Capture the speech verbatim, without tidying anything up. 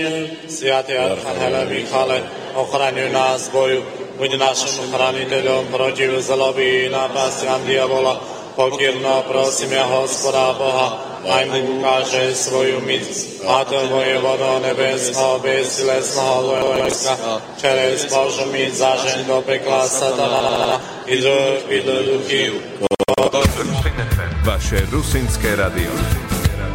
Sviatý Archangele Michale, ochraňuj nás v boju, buď našim chrániteľom proti zlobi i napastiam diavola. Pokyrno prosím ja Hospoda Boha, aj mu ukáže svoju mic, a to moje vodo nebesného, beztilesného vojska, čerez Božu mic zažeň do pekla satana, idú, idú duchy. Vaše rusinské radio.